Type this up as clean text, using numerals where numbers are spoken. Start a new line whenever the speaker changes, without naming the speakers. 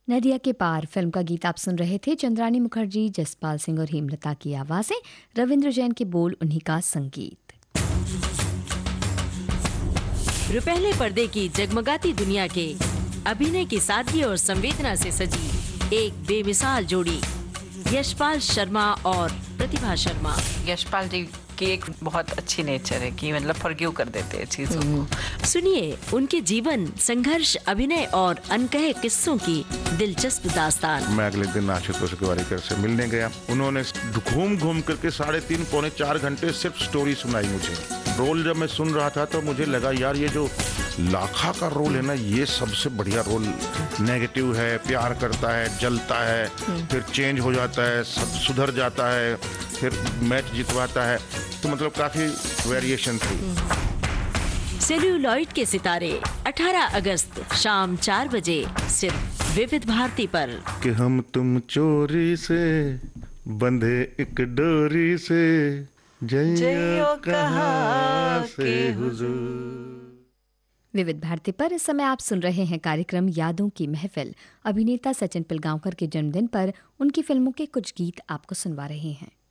नदिया के पार फिल्म का गीत आप सुन रहे थे। चंद्रानी मुखर्जी, जसपाल सिंह और हेमलता की आवाजें, रविंद्र जैन के बोल, उन्हीं का संगीत।
रुपहले पर्दे की जगमगाती दुनिया के अभिनय की सादगी और संवेदना से सजी एक बेमिसाल जोड़ी, यशपाल शर्मा और प्रतिभा शर्मा।
यशपाल जी की एक बहुत अच्छी नेचर है कि मतलब फॉरगिव कर देते हैं चीजों को।
सुनिए उनके जीवन, संघर्ष, अभिनय और अनकहे किस्सों की दिलचस्प दास्तान।
मैं अगले दिन आशुतोष तिवारीकर से मिलने गया। उन्होंने घूम घूम करके 3.5 पौने 4 घंटे सिर्फ स्टोरी सुनाई मुझे। रोल जब मैं सुन रहा था तो मुझे लगा यार ये जो लाखा का रोल है ना, ये सबसे बढ़िया रोल। नेगेटिव है, प्यार करता है, जलता है, फिर चेंज हो जाता है, सब सुधर जाता है, फिर मैच जितवाता है, तो मतलब काफी वेरिएशन थी।
सेल्यूलॉइड के सितारे 18 अगस्त शाम 4 बजे सिर्फ विविध भारती पर।
कि हम तुम चोरी से बंधे एक डोरी से, जइयो कहाँ से हुजूर।
विविध भारती पर इस समय आप सुन रहे हैं कार्यक्रम यादों की महफिल। अभिनेता सचिन पिलगांवकर के जन्मदिन पर उनकी फिल्मों के कुछ गीत आपको सुनवा रहे हैं।